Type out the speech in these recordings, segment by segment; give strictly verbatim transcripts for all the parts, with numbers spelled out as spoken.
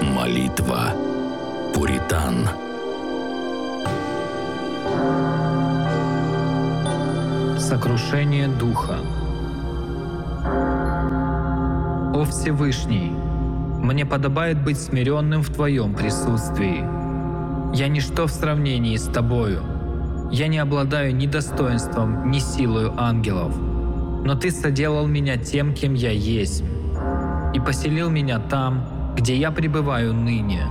Молитва пуритан. Сокрушение духа. О Всевышний, мне подобает быть смиренным в Твоем присутствии. Я ничто в сравнении с Тобою. Я не обладаю ни достоинством, ни силою ангелов. Но Ты соделал меня тем, кем я есть, и поселил меня там, где я пребываю ныне.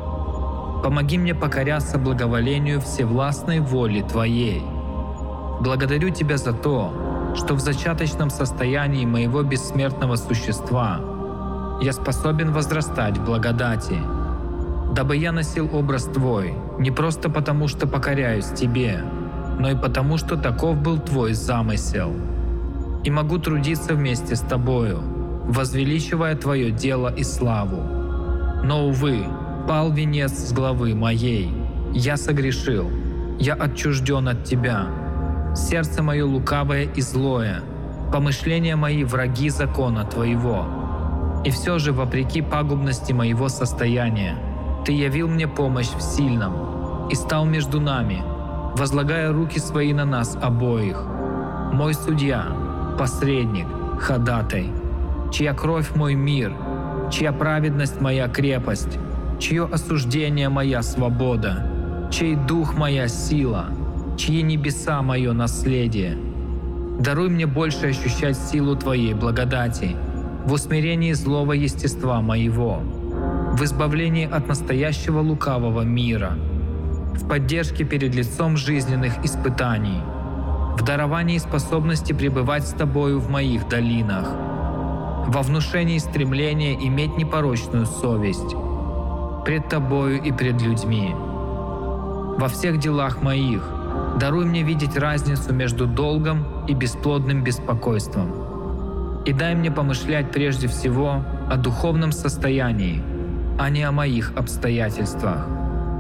Помоги мне покоряться благоволению всевластной воли Твоей. Благодарю Тебя за то, что в зачаточном состоянии моего бессмертного существа я способен возрастать в благодати, дабы я носил образ Твой не просто потому, что покоряюсь Тебе, но и потому, что таков был Твой замысел. И могу трудиться вместе с Тобою, возвеличивая Твое дело и славу. Но, увы, пал венец с главы моей. Я согрешил, я отчужден от Тебя. Сердце мое лукавое и злое, помышления мои враги закона Твоего. И все же, вопреки пагубности моего состояния, Ты явил мне помощь в сильном и стал между нами, возлагая руки свои на нас обоих. Мой судья, посредник, ходатай, чья кровь мой мир, чья праведность моя крепость, чье осуждение моя свобода, чей дух моя сила, чьи небеса мое наследие. Даруй мне больше ощущать силу Твоей благодати в усмирении злого естества моего, в избавлении от настоящего лукавого мира, в поддержке перед лицом жизненных испытаний, в даровании способности пребывать с Тобою в моих долинах, во внушении стремления иметь непорочную совесть пред Тобою и пред людьми. Во всех делах моих даруй мне видеть разницу между долгом и бесплодным беспокойством. И дай мне помышлять прежде всего о духовном состоянии, а не о моих обстоятельствах.